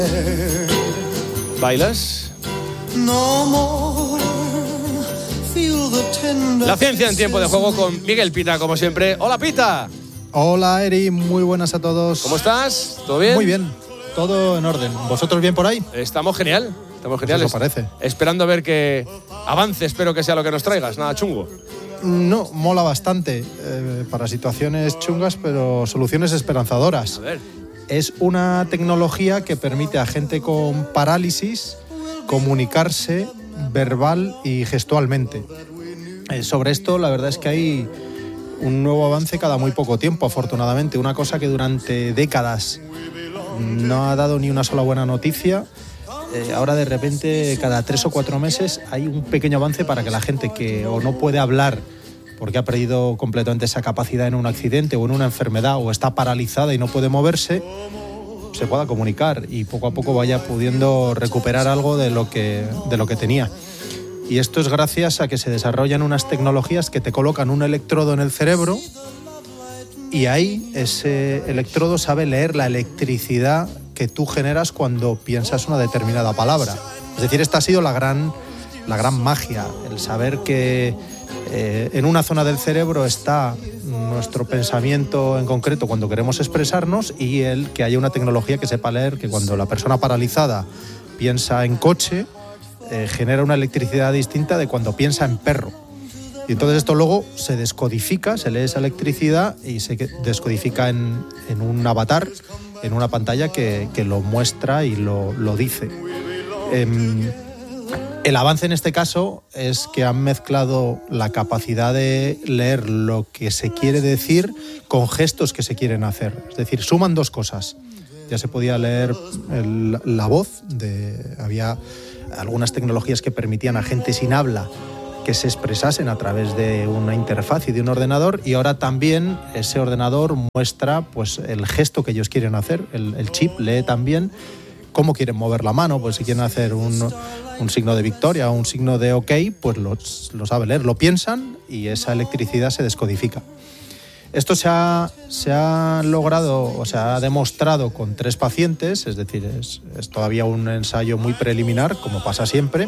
¿Bailas? La ciencia en tiempo de juego con Miguel Pita, como siempre. ¡Hola, Pita! Hola, Eri. Muy buenas a todos. ¿Cómo estás? ¿Todo bien? Muy bien. Todo en orden. ¿Vosotros bien por ahí? Estamos genial. Estamos geniales. Eso parece. Esperando a ver que avance, espero que sea lo que nos traigas. Nada chungo. No, mola bastante. Para situaciones chungas, pero soluciones esperanzadoras. A ver. Es una tecnología que permite a gente con parálisis comunicarse verbal y gestualmente. Sobre esto, la verdad es que hay un nuevo avance cada muy poco tiempo, afortunadamente. Una cosa que durante décadas no ha dado ni una sola buena noticia. Ahora de repente cada 3 o 4 meses hay un pequeño avance para que la gente que o no puede hablar porque ha perdido completamente esa capacidad en un accidente o en una enfermedad o está paralizada y no puede moverse, se pueda comunicar y poco a poco vaya pudiendo recuperar algo de lo que tenía. Y esto es gracias a que se desarrollan unas tecnologías que te colocan un electrodo en el cerebro y ahí ese electrodo sabe leer la electricidad que tú generas cuando piensas una determinada palabra. Es decir, esta ha sido la gran magia, el saber que en una zona del cerebro está nuestro pensamiento en concreto cuando queremos expresarnos y el que haya una tecnología que sepa leer que cuando la persona paralizada piensa en coche, genera una electricidad distinta de cuando piensa en perro. Y entonces esto luego se descodifica, se lee esa electricidad y se descodifica en un avatar, en una pantalla que lo muestra y lo dice. El avance en este caso es que han mezclado la capacidad de leer lo que se quiere decir con gestos que se quieren hacer. Es decir, suman dos cosas. Ya se podía leer la voz, había algunas tecnologías que permitían a gente sin habla que se expresasen a través de una interfaz y de un ordenador, y ahora también ese ordenador muestra pues el gesto que ellos quieren hacer. El chip lee también cómo quieren mover la mano, pues si quieren hacer un signo de victoria o un signo de OK, pues lo sabe leer, lo piensan y esa electricidad se descodifica. Esto se ha logrado o se ha demostrado con 3 pacientes, es decir, es todavía un ensayo muy preliminar, como pasa siempre,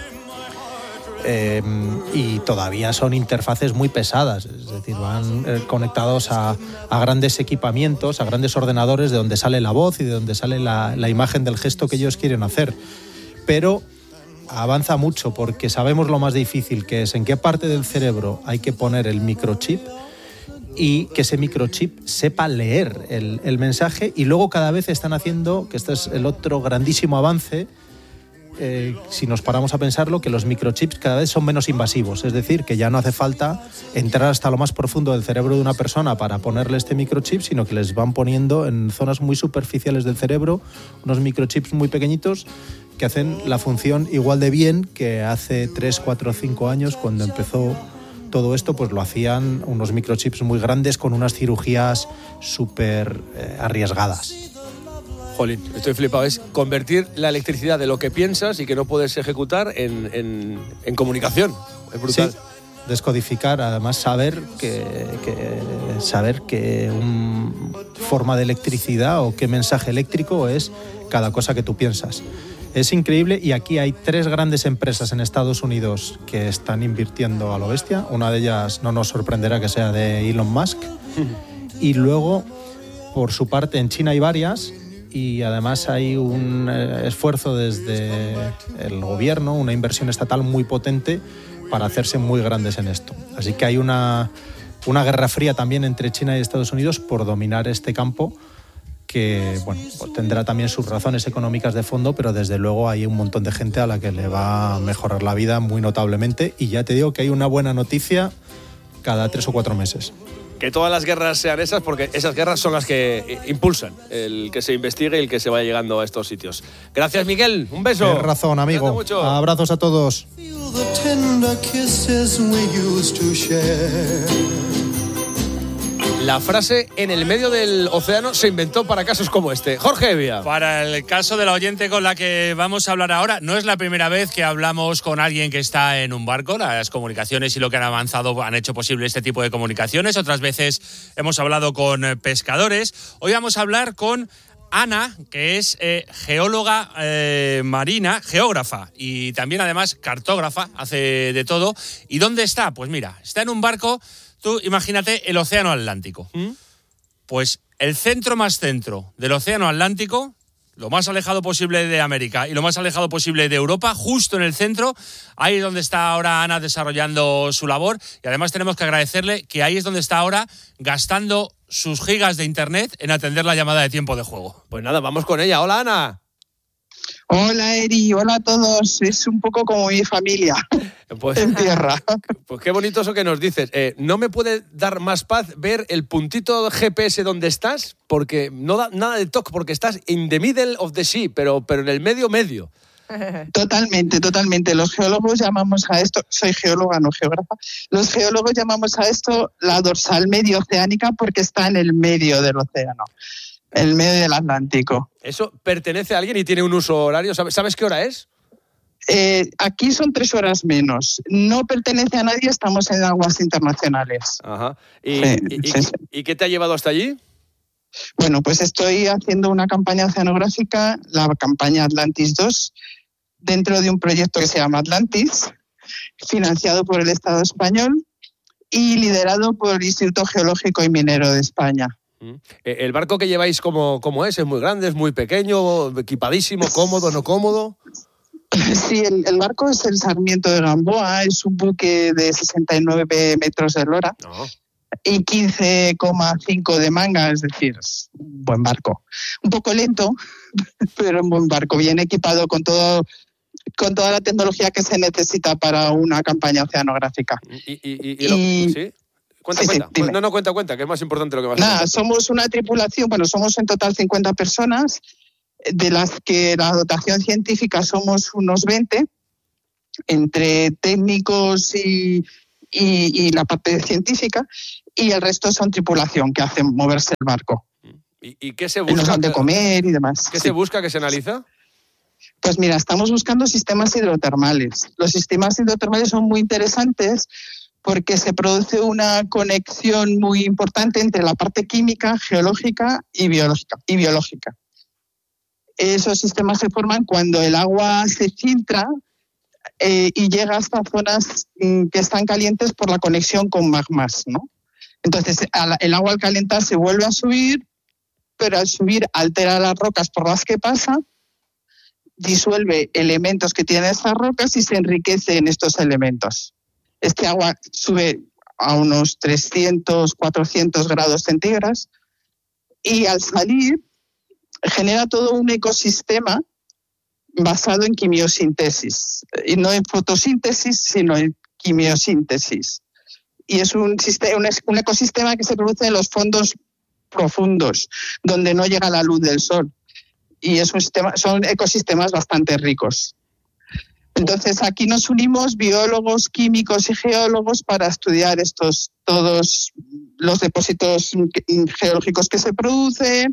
y todavía son interfaces muy pesadas, es decir, van conectados a grandes equipamientos, a grandes ordenadores de donde sale la voz y de donde sale la imagen del gesto que ellos quieren hacer. Pero avanza mucho porque sabemos lo más difícil que es en qué parte del cerebro hay que poner el microchip y que ese microchip sepa leer el mensaje, y luego cada vez están haciendo, que este es el otro grandísimo avance, si nos paramos a pensarlo, que los microchips cada vez son menos invasivos, es decir, que ya no hace falta entrar hasta lo más profundo del cerebro de una persona para ponerle este microchip, sino que les van poniendo en zonas muy superficiales del cerebro unos microchips muy pequeñitos que hacen la función igual de bien que hace 3, 4, 5 años cuando empezó todo esto, pues lo hacían unos microchips muy grandes con unas cirugías súper arriesgadas. Jolín, estoy flipado. Es convertir la electricidad de lo que piensas y que no puedes ejecutar en comunicación. Es brutal. Sí, descodificar, además saber que una forma de electricidad o qué mensaje eléctrico es cada cosa que tú piensas. Es increíble, y aquí hay 3 grandes empresas en Estados Unidos que están invirtiendo a lo bestia. Una de ellas no nos sorprenderá que sea de Elon Musk. Y luego, por su parte, en China hay varias. Y además hay un esfuerzo desde el gobierno, una inversión estatal muy potente para hacerse muy grandes en esto. Así que hay una guerra fría también entre China y Estados Unidos por dominar este campo, que bueno, pues tendrá también sus razones económicas de fondo, pero desde luego hay un montón de gente a la que le va a mejorar la vida muy notablemente. Y ya te digo que hay una buena noticia cada 3 o 4 meses. Que todas las guerras sean esas, porque esas guerras son las que impulsan el que se investigue y el que se vaya llegando a estos sitios. Gracias, Miguel. Un beso. Tienes razón, amigo. Abrazos a todos. La frase "en el medio del océano" se inventó para casos como este. Jorge Evia. Para el caso de la oyente con la que vamos a hablar ahora, no es la primera vez que hablamos con alguien que está en un barco. Las comunicaciones y lo que han avanzado han hecho posible este tipo de comunicaciones. Otras veces hemos hablado con pescadores. Hoy vamos a hablar con Ana, que es geóloga marina, geógrafa y también además cartógrafa, hace de todo. ¿Y dónde está? Pues mira, está en un barco, tú imagínate el Océano Atlántico. Pues el centro más centro del Océano Atlántico, lo más alejado posible de América y lo más alejado posible de Europa, justo en el centro, ahí es donde está ahora Ana desarrollando su labor. Y además tenemos que agradecerle que ahí es donde está ahora gastando sus gigas de internet en atender la llamada de tiempo de juego. Pues nada, vamos con ella. Hola, Ana. Hola, Eri. Hola a todos. Es un poco como mi familia Pues, en tierra. Pues qué bonito eso que nos dices. ¿No me puede dar más paz ver el puntito GPS donde estás? Porque no da nada de toque, porque estás in the middle of the sea, pero en el medio. Totalmente. Los geólogos llamamos a esto, soy geóloga, no geógrafa, los geólogos llamamos a esto la dorsal medio oceánica porque está en el medio del océano, en el medio del Atlántico. ¿Eso pertenece a alguien y tiene un uso horario? ¿Sabes qué hora es? Aquí son 3 horas menos. No pertenece a nadie, estamos en aguas internacionales. Ajá. Sí. ¿Y qué te ha llevado hasta allí? Bueno, pues estoy haciendo una campaña oceanográfica, la campaña Atlantis 2, dentro de un proyecto que se llama Atlantis, financiado por el Estado español y liderado por el Instituto Geológico y Minero de España. ¿El barco que lleváis cómo es? ¿Es muy grande, es muy pequeño, equipadísimo, cómodo, no cómodo? Sí, el barco es el Sarmiento de Gamboa, es un buque de 69 metros de lora. No. Y 15,5 de manga, es decir, es un buen barco. Un poco lento, pero un buen barco, bien equipado con toda la tecnología que se necesita para una campaña oceanográfica. ¿Sí? Cuenta. Dime. No, cuenta, que es más importante lo que vas a Nada, contar. somos una tripulación, somos en total 50 personas, de las que la dotación científica somos unos 20, entre técnicos y la parte científica, y el resto son tripulación que hacen moverse el barco. ¿Y qué se Nos busca? dan de comer y demás. ¿Qué se busca, qué se analiza? Pues mira, estamos buscando sistemas hidrotermales. Los sistemas hidrotermales son muy interesantes porque se produce una conexión muy importante entre la parte química, geológica y biológica. Esos sistemas se forman cuando el agua se filtra y llega hasta zonas que están calientes por la conexión con magmas, ¿no? Entonces, el agua al calentar se vuelve a subir, pero al subir altera las rocas por las que pasa, disuelve elementos que tienen estas rocas y se enriquece en estos elementos. Este agua sube a unos 300, 400 grados centígrados y al salir genera todo un ecosistema basado en quimiosíntesis, y no en fotosíntesis, sino en quimiosíntesis. Y es un ecosistema que se produce en los fondos profundos, donde no llega la luz del sol. Y son ecosistemas bastante ricos. Entonces, aquí nos unimos biólogos, químicos y geólogos para estudiar todos los depósitos geológicos que se producen,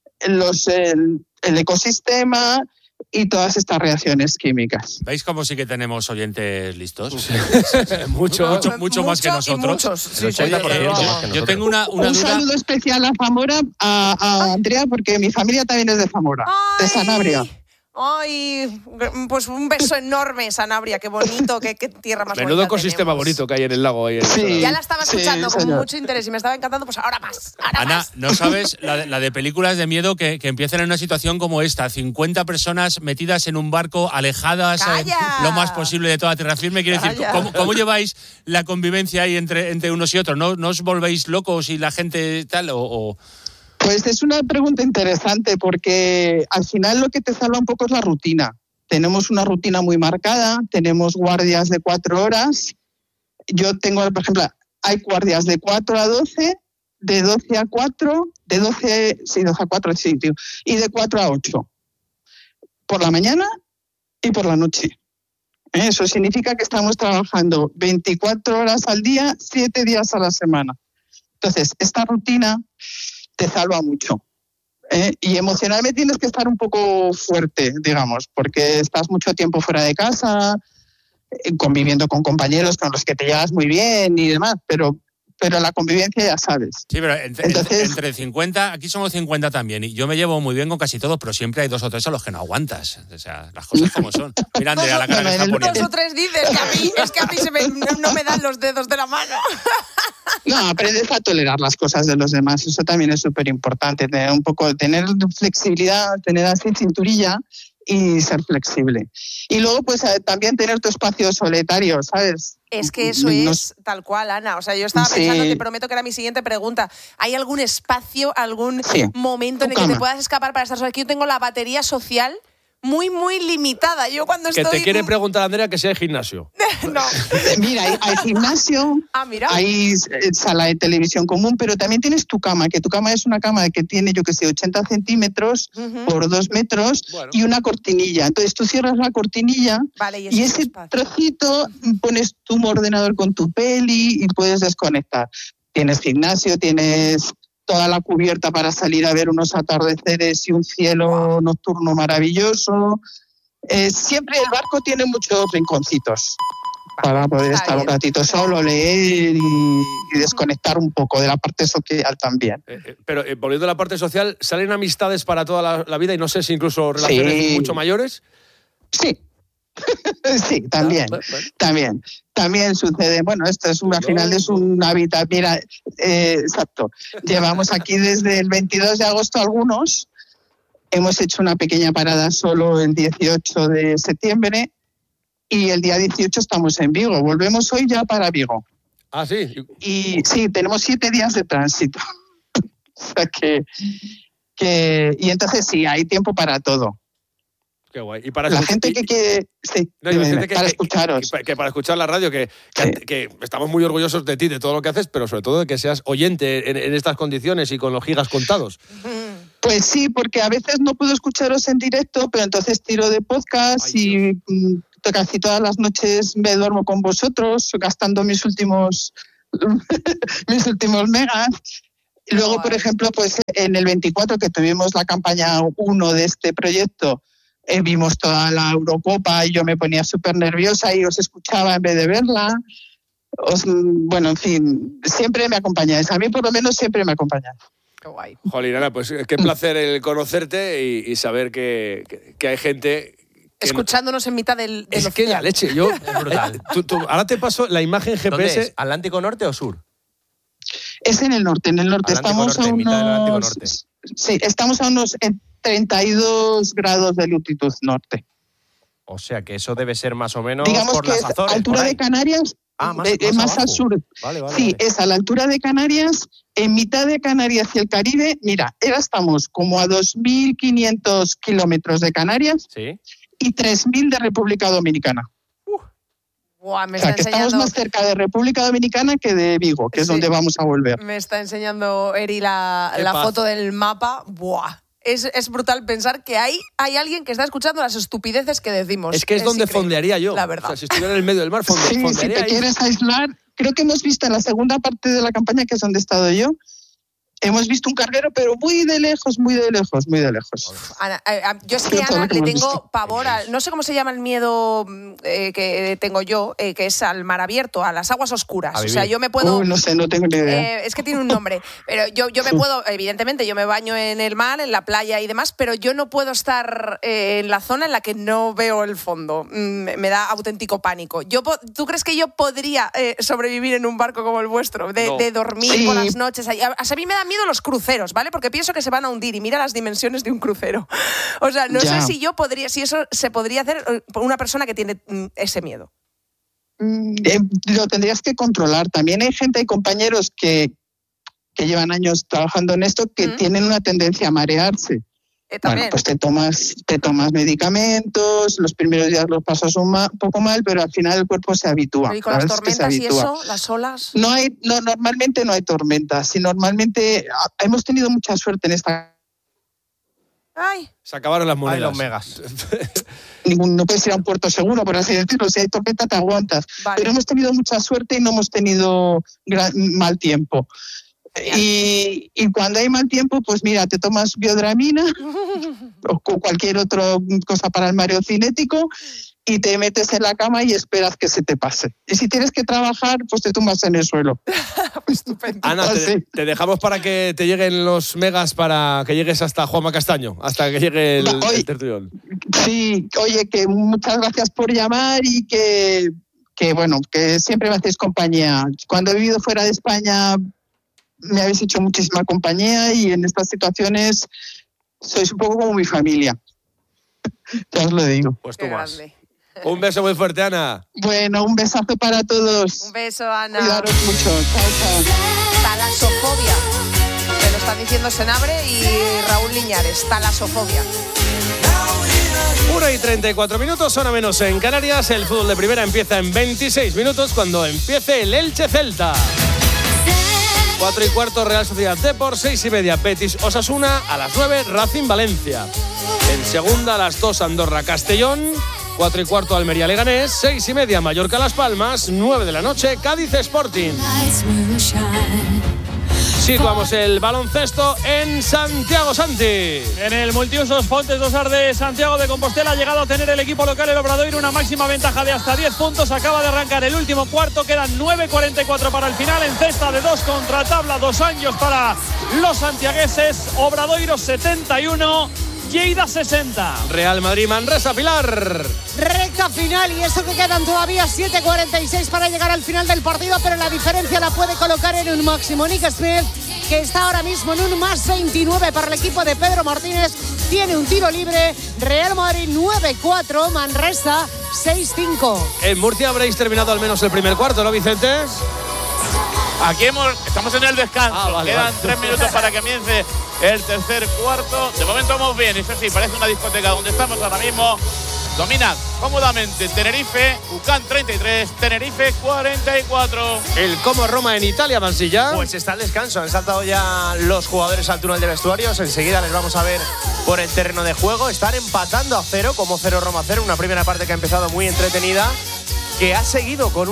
el ecosistema y todas estas reacciones químicas. ¿Veis cómo sí que tenemos oyentes listos? Mucho más que nosotros. Muchos, sí, Oye, más que nosotros. yo tengo una Un duda. saludo especial a Zamora, a Andrea, porque mi familia también es de Zamora, de Sanabria. Ay, pues un beso enorme, Sanabria, qué bonito, qué tierra más bonita. Menudo ecosistema tenemos. bonito que hay en el lago. Ahí Sí. Ya la estaba escuchando Sí, con señor. mucho interés y me estaba encantando, pues ahora más. Ana, ¿no sabes la de películas de miedo que empiezan en una situación como esta? 50 personas metidas en un barco, alejadas ¡Calla! lo más posible de toda tierra firme. Quiero decir, ¡Calla! ¿cómo lleváis la convivencia ahí entre unos y otros? ¿No os volvéis locos y la gente tal? Pues es una pregunta interesante porque al final lo que te salva un poco es la rutina. Tenemos una rutina muy marcada, tenemos guardias de 4 horas. Yo tengo, por ejemplo, hay guardias de 4 a 12, de 12 a 4, de 12 a 4, sí, tío, y de 4 a 8. Por la mañana y por la noche. Eso significa que estamos trabajando 24 horas al día, 7 días a la semana. Entonces, esta rutina te salva mucho. Y emocionalmente tienes que estar un poco fuerte, digamos, porque estás mucho tiempo fuera de casa, conviviendo con compañeros con los que te llevas muy bien y demás, pero pero la convivencia ya sabes. Sí, pero Entonces, entre 50, aquí somos 50 también, y yo me llevo muy bien con casi todos, pero siempre hay 2 o 3 a los que no aguantas. O sea, las cosas como son. Mira, Andrea, la cara que está poniendo. 2 o 3 dices que a mí no me dan los dedos de la mano. no, aprendes a tolerar las cosas de los demás. Eso también es súper importante. Tener flexibilidad, tener así cinturilla y ser flexible. Y luego, pues también tener tu espacio solitario, ¿sabes? Es que eso es tal cual, Ana. O sea, yo estaba pensando, te prometo que era mi siguiente pregunta. ¿Hay algún espacio, algún momento en el que te puedas escapar para estar sola? Aquí yo tengo la batería social muy, muy limitada. Yo cuando que estoy... te quiere preguntar, Andrea, que si hay gimnasio. No. Mira, hay gimnasio, mira. hay sala de televisión común, pero también tienes tu cama, que tu cama es una cama que tiene, yo que sé, 80 centímetros por 2 metros y una cortinilla. Entonces tú cierras la cortinilla y ese trocito pones tu ordenador con tu peli y puedes desconectar. Tienes gimnasio, tienes toda la cubierta para salir a ver unos atardeceres y un cielo nocturno maravilloso. Siempre el barco tiene muchos rinconcitos para poder estar un ratito solo, leer y desconectar un poco de la parte social también. Pero volviendo a la parte social, ¿salen amistades para toda la vida y no sé si incluso relaciones mucho mayores? Sí. Sí, también, también sucede. Bueno, esto es al final es un hábitat. Mira, exacto. Llevamos aquí desde el 22 de agosto algunos. Hemos hecho una pequeña parada solo el 18 de septiembre y el día 18 estamos en Vigo. Volvemos hoy ya para Vigo. Ah, sí. Y sí, tenemos 7 días de tránsito. O sea y entonces sí, hay tiempo para todo. Qué guay. Y para la gente que quiere... Sí, para escucharos. Que para escuchar la radio, que estamos muy orgullosos de ti, de todo lo que haces, pero sobre todo de que seas oyente en estas condiciones y con los gigas contados. Pues sí, porque a veces no puedo escucharos en directo, pero entonces tiro de podcast y casi todas las noches me duermo con vosotros, gastando mis últimos megas. Luego, por ejemplo, pues en el 24, que tuvimos la campaña 1 de este proyecto, vimos toda la Eurocopa y yo me ponía súper nerviosa y os escuchaba en vez de verla. Bueno, en fin, siempre me acompañáis. A mí, por lo menos, siempre me acompañáis. Qué guay. Jolín, Ana, pues qué placer el conocerte y saber que hay gente... escuchándonos en mitad del es que la leche, yo... Es brutal. Ahora te paso la imagen GPS... ¿Dónde es? ¿Atlántico Norte o sur? Es en el norte, estamos norte, a mitad del Atlántico unos... Norte. Sí, estamos a unos 32 grados de latitud norte. O sea que eso debe ser más o menos digamos por que las Azores. Altura de Canarias, más al sur. Vale, sí, es a la altura de Canarias, en mitad de Canarias y el Caribe. Mira, estamos como a 2.500 kilómetros de Canarias y 3.000 de República Dominicana. Buah, me o sea, está que enseñando... estamos más cerca de República Dominicana que de Vigo, que es donde vamos a volver. Me está enseñando Eri la foto del mapa. Buah. Es brutal pensar que hay alguien que está escuchando las estupideces que decimos. Es que es donde increíble, fondearía yo. la verdad. O sea, si estuviera en el medio del mar, fondearía si te ahí. quieres aislar, creo que hemos visto en la segunda parte de la campaña, que es donde he estado yo, hemos visto un carguero, pero muy de lejos, muy de lejos, muy de lejos. Ana, yo es que a Ana le tengo pavor no sé cómo se llama el miedo que tengo yo, que es al mar abierto, a las aguas oscuras. O sea, yo me puedo... no sé, no tengo ni idea. Es que tiene un nombre. Pero yo me puedo, evidentemente, yo me baño en el mar, en la playa y demás, pero yo no puedo estar en la zona en la que no veo el fondo. Me da auténtico pánico. ¿Tú crees que yo podría sobrevivir en un barco como el vuestro? De dormir por las noches. A mí me da miedo los cruceros, ¿vale? Porque pienso que se van a hundir y mira las dimensiones de un crucero. O sea, no sé si eso se podría hacer por una persona que tiene ese miedo. Lo tendrías que controlar. También hay gente, hay compañeros que llevan años trabajando en esto que tienen una tendencia a marearse. Bueno, pues te tomas medicamentos, los primeros días los pasas un poco mal, pero al final el cuerpo se habitúa. ¿Y con las tormentas y eso, las olas? Normalmente no hay tormentas. Y normalmente hemos tenido mucha suerte en esta... ¡Ay! Se acabaron las monedas. Los megas. No puedes ir a un puerto seguro, por así decirlo. Si hay tormenta te aguantas. Vale. Pero hemos tenido mucha suerte y no hemos tenido mal tiempo. Y cuando hay mal tiempo, pues mira, te tomas biodramina o cualquier otra cosa para el mareo cinético y te metes en la cama y esperas que se te pase. Y si tienes que trabajar, pues te tumbas en el suelo. Estupendo. Ana, te dejamos para que te lleguen los megas para que llegues hasta Juanma Castaño, hasta que llegue el tertulión. Sí, oye, que muchas gracias por llamar y que bueno, que siempre me hacéis compañía. Cuando he vivido fuera de España me habéis hecho muchísima compañía y en estas situaciones sois un poco como mi familia. Ya os lo digo. Pues tú más. Un beso muy fuerte, Ana. Bueno, un besazo para todos. Un beso, Ana. Cuidaros mucho. Chao, chao. Talasofobia. Me lo están diciendo Senabre y Raúl Liñares. Talasofobia. 1:34, hora menos en Canarias. El fútbol de primera empieza en 26 minutos cuando empiece el Elche Celta. 4:15 Real Sociedad Depor, 6:30 Betis Osasuna, a las 9 Racing Valencia. En segunda a las 2 Andorra Castellón, 4:15 Almería Leganés, 6:30 Mallorca Las Palmas, 9 de la noche Cádiz Sporting. Situamos el baloncesto en Santiago, Santi. En el multiusos Fontes Dosar de Santiago de Compostela ha llegado a tener el equipo local, el Obradoiro, una máxima ventaja de hasta 10 puntos. Acaba de arrancar el último cuarto, quedan 9:44 para el final. En cesta de 2 contra tabla, 2 años para los santiagueses. Obradoiro 71, Lleida 60. Real Madrid Manresa, Pilar. Recta final y eso que quedan todavía 7:46 para llegar al final del partido, pero la diferencia la puede colocar en un máximo. Nick Smith, que está ahora mismo en un más 29 para el equipo de Pedro Martínez, tiene un tiro libre. Real Madrid 9-4, Manresa 6-5. En Murcia habréis terminado al menos el primer cuarto, ¿no, Vicente? Aquí estamos en el descanso. Quedan 3 minutos para que comience el tercer cuarto. De momento vamos bien. Eso sí, parece una discoteca donde estamos ahora mismo. Domina cómodamente Tenerife, UCAN 33, Tenerife 44. El Como Roma en Italia, Mansilla. Pues está el descanso. Han saltado ya los jugadores al túnel de vestuarios. Enseguida les vamos a ver por el terreno de juego. Están empatando a 0, como 0 Roma 0. Una primera parte que ha empezado muy entretenida, que ha seguido con